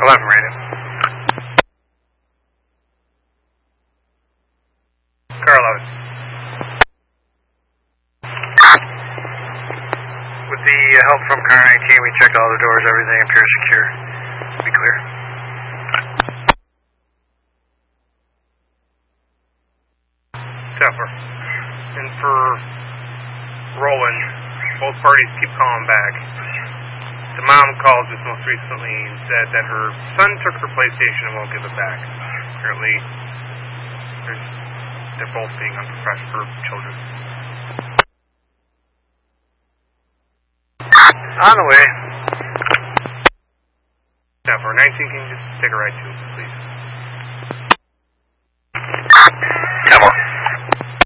11 radio. Car 11. With the help from car 19, we checked all the doors, everything appears secure. Be clear. Stepper. And for Roland, both parties keep calling back. The mom called just most recently and said that her son took her PlayStation and won't give it back. Apparently, they're both being unprofessional for children. On the way. Now, for 19, can you just take a ride to, please?